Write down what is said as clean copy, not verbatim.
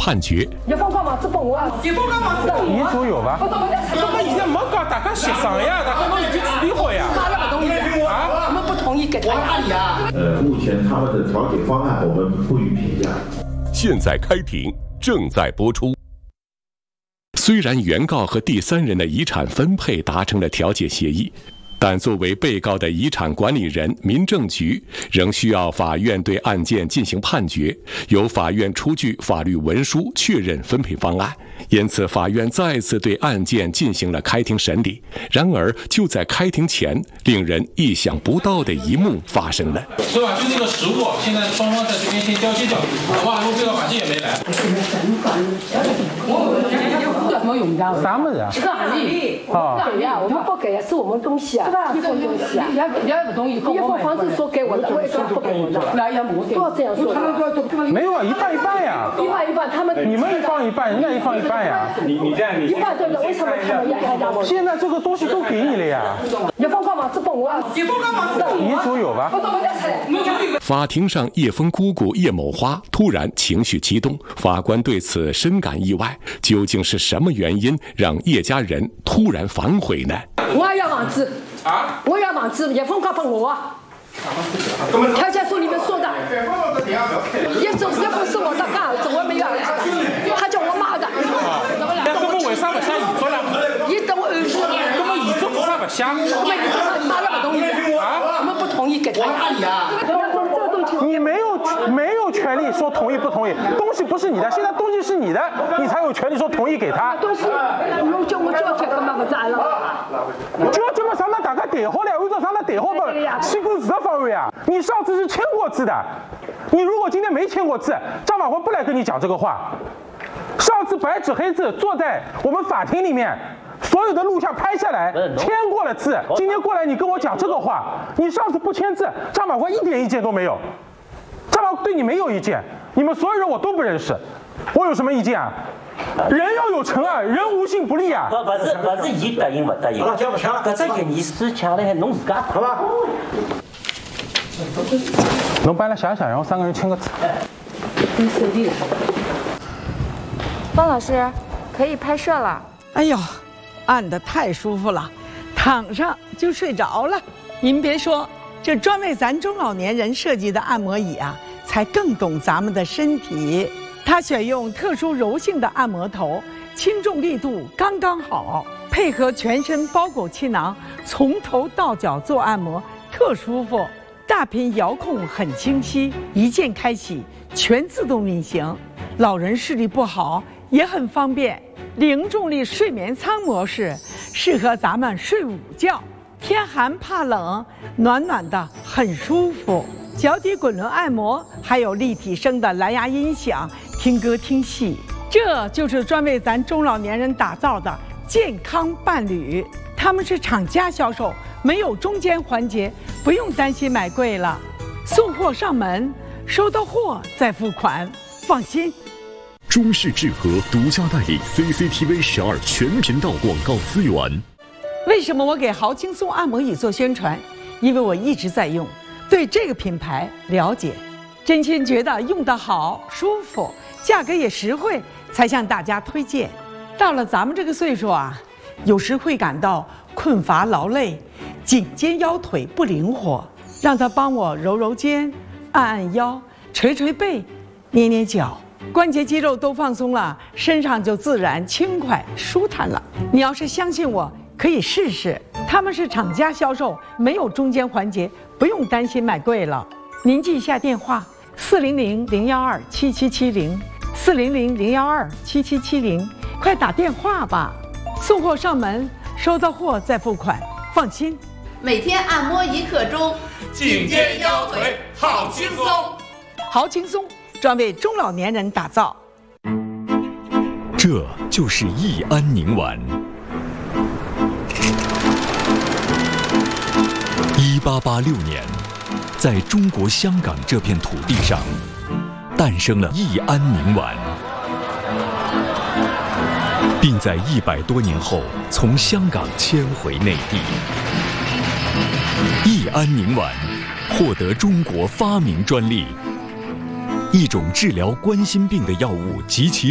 判决。 要放干嘛？这帮我啊！ 你放干嘛？ 遗嘱有吧？ 那么现在没搞大家协商呀，大家都已经处理好呀。 他不同意啊，我们不同意给他呀。 目前他们的调解方案我们不予评价。 现在开庭，正在播出。虽然原告和第三人的遗产分配达成了调解协议，但作为被告的遗产管理人民政局仍需要法院对案件进行判决，由法院出具法律文书确认分配方案。因此，法院再次对案件进行了开庭审理。然而，就在开庭前，令人意想不到的一幕发生了。 是吧？就这个实物，现在双方在这边先交接掉，好吧？因为这个法庭也没来。 啥么子啊？ 这个案例对呀，我们不给，是我们东西啊，一份东西啊，也不同意，一份房子说给我的，我也说不给我的，不要这样说的。 没有啊，一半一半呀。 一半，他们你们一放一半，人家一放一半呀。 你这样， 一半对的，为什么他们要让我？ 现在这个东西都给你了呀。 要放干嘛？这帮我啊！ 你放干嘛？ 遗嘱有吧？ 法庭上，叶枫姑姑叶某花突然情绪激动，法官对此深感意外。究竟是什么原因让叶家人突然反悔呢？ 我也要房子啊！我要房子，叶枫瓜分我啊！调解书里面说的，叶枫是我的干儿子，我没有儿子，他叫我妈的。 那根本为啥不写遗嘱了？ 你等我儿子。 根本遗嘱为啥不写？ 我们遗嘱上妈也不同意啊，我们不同意给他。 你没有权利说同意不同意，东西不是你的，现在东西是你的，你才有权利说同意给他。 东西，我叫这个嘛不咋了？ 就这么上那大家谈好了，按照上那谈好的起步是的方案呀。你上次是签过字的，你如果今天没签过字，张法官不来跟你讲这个话。上次白纸黑字坐在我们法庭里面，所有的录像拍下来，签过了字。今天过来你跟我讲这个话，你上次不签字，张法官一点意见都没有。张法官对你没有意见，你们所有人我都不认识，我有什么意见啊？人要有诚啊，人无信不立啊。 不是伊答应不答应？好了，讲不抢了。搿只意思抢了还侬自家，好吧？ 侬搬来想想，然后3个人签个字。 方老师，可以拍摄了。 哎呦，按得太舒服了，躺上就睡着了。您别说，这专为咱中老年人设计的按摩椅啊，才更懂咱们的身体。它选用特殊柔性的按摩头，轻重力度刚刚好，配合全身包裹气囊，从头到脚做按摩，特舒服。大屏遥控很清晰，一键开启，全自动运行。老人视力不好也很方便。零重力睡眠舱模式适合咱们睡午觉，天寒怕冷，暖暖的很舒服。脚底滚轮按摩，还有立体声的蓝牙音响，听歌听戏。这就是专为咱中老年人打造的健康伴侣。他们是厂家销售，没有中间环节，不用担心买贵了。送货上门，收到货再付款，放心。 中视智和独家代理 CCTV 12全频道广告资源。 为什么我给豪轻松按摩椅做宣传？因为我一直在用，对这个品牌了解，真心觉得用得好、舒服，价格也实惠，才向大家推荐。到了咱们这个岁数啊，有时会感到困乏劳累，颈肩腰腿不灵活，让他帮我揉揉肩、按按腰、捶捶背、捏捏脚。关节肌肉都放松了，身上就自然轻快舒坦了。你要是相信我，可以试试。他们是厂家销售，没有中间环节，不用担心买贵了。您记一下电话：400-012-7770，400-012-7770，快打电话吧。送货上门，收到货再付款，放心。 每天按摩1刻钟， 颈肩腰腿好轻松， 好轻松。专为中老年人打造。 这就是益安宁丸。1886年，在中国香港这片土地上，诞生了益安宁丸，并在100多年后从香港迁回内地。益安宁丸获得中国发明专利。一种治疗冠心病的药物及其